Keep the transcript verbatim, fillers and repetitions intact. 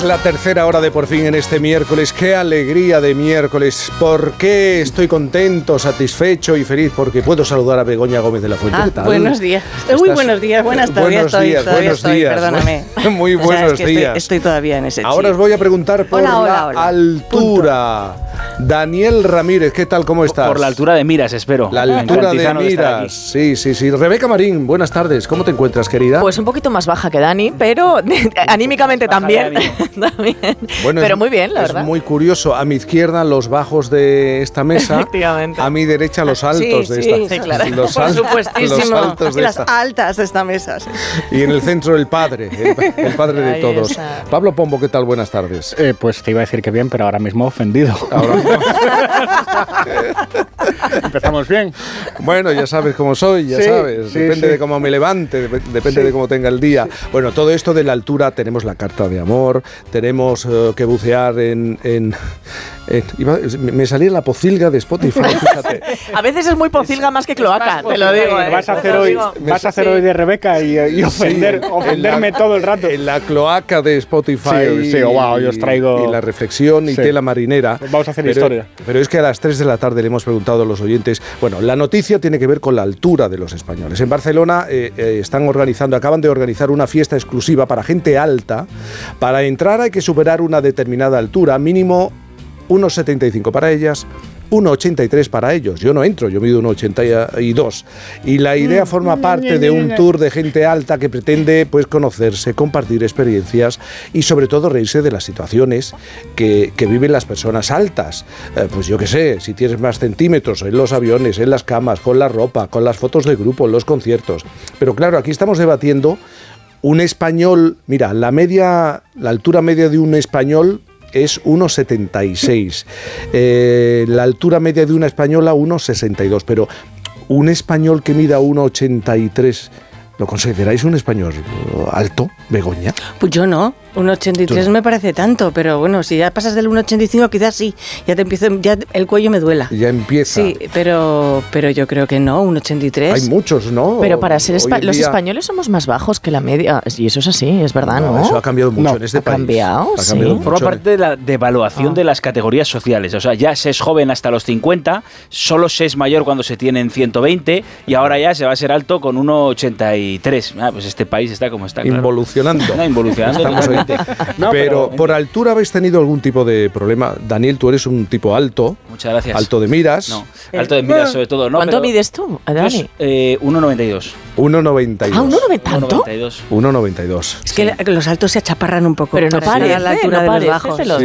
la tercera hora de Por Fin en este miércoles. ¡Qué alegría de miércoles! ¿Por qué estoy contento, satisfecho y feliz? Porque puedo saludar a Begoña Gómez de la Fuente. Ah, ¿Qué tal? buenos días. ¿Estás? Uy, buenos días, buenas tardes. Buenos estoy, días, todavía buenos estoy, días. perdóname. Muy O sea, buenos es que días. Estoy, estoy todavía en ese chip. Ahora os voy a preguntar por Hola, la hola, hola. altura. Daniel Ramírez, ¿qué tal? ¿Cómo estás? Por la altura de miras, espero. La altura de miras. Sí, sí, sí. Rebeca Marín, buenas tardes. ¿Cómo te encuentras, querida? Pues un poquito más baja que Dani, pero anímicamente Baja también. de también. Bueno, pero es, muy bien, la es verdad. Es muy curioso. A mi izquierda, los bajos de esta mesa. Efectivamente. A mi derecha, los altos Sí, de sí, esta. sí, claro. Los, Por al- supuestísimo. los altos de Las esta. altas de esta mesa. Sí. Y en el centro, el padre. El, el padre de Ahí todos. está. Pablo Pombo, ¿qué tal? Buenas tardes. Eh, pues te iba a decir que bien, pero ahora mismo ofendido. Ahora Empezamos bien. Bueno, ya sabes cómo soy, ya Sí, sabes. sí, depende sí. de cómo me levante, dep- depende Sí. de cómo tenga el día. Bueno, todo esto de la altura, tenemos la carta de amor, tenemos eh, que bucear en... en, en- iba- me me salía la pocilga de Spotify, fíjate. A veces es muy pocilga más que cloaca, te lo digo. ¿eh? Vas a Te hacer lo hoy, digo. vas a hacer Sí. hoy de Rebeca y, y ofender, Sí, ofenderme en la- todo el rato. En la cloaca de Spotify. Sí, sí, wow, yo os traigo- Y la reflexión y Sí. tela marinera. Vamos a hacer pero, historia. Pero es que a las tres de la tarde le hemos preguntado a los oyentes. Bueno, la noticia tiene que ver con la altura de los españoles. En Barcelona eh, eh, están organizando, acaban de organizar una fiesta exclusiva para gente alta. Para entrar hay que superar una determinada altura, mínimo uno coma setenta y cinco para ellas, uno coma ochenta y tres para ellos. Yo no entro, yo mido uno coma ochenta y dos. Y la idea forma parte de un tour de gente alta que pretende pues conocerse, compartir experiencias y sobre todo reírse de las situaciones que, que viven las personas altas. Eh, pues yo qué sé, si tienes más centímetros en los aviones, en las camas, con la ropa, con las fotos de grupo, en los conciertos. Pero claro, aquí estamos debatiendo un español, mira, la media, la altura media de un español es uno coma setenta y seis. Eh, la altura media de una española, uno coma sesenta y dos. Pero un español que mida uno coma ochenta y tres, ¿lo consideráis un español alto, Begoña? Pues yo no. uno coma ochenta y tres Tú no. me parece tanto, pero bueno, si ya pasas del uno coma ochenta y cinco quizás sí. Ya te empiezo, ya el cuello me duela. Ya empieza. Sí, pero, pero yo creo que no, uno coma ochenta y tres. Hay muchos, ¿no? Pero para ser Hoy espa- en los día- españoles somos más bajos que la media. Y eso es así, es verdad, ¿no? Eso ha cambiado mucho No, en este ha país. cambiado, Ha sí. cambiado Forma mucho. parte de la devaluación Ah. de las categorías sociales. O sea, ya se es joven hasta los cincuenta, solo se es mayor cuando se tienen ciento veinte y ahora ya se va a ser alto con uno coma ochenta y tres. Ah, pues este país está como está. Claro. Involucionando. No, involucionando Estamos ahí. totalmente. No, pero, pero- por altura habéis tenido algún tipo de problema. Daniel, tú eres un tipo alto, Muchas gracias. alto de miras, No, alto de miras sobre todo, ¿no? ¿Cuánto pero- mides tú, Yo Dani? es, eh, uno coma noventa y dos. uno coma noventa y dos. Ah, ¿uno noventa tanto? uno coma noventa y dos. uno coma noventa y dos. Es que los altos se achaparran un poco. Pero no para llegar parece, a la altura no de parece, los bajos. te lo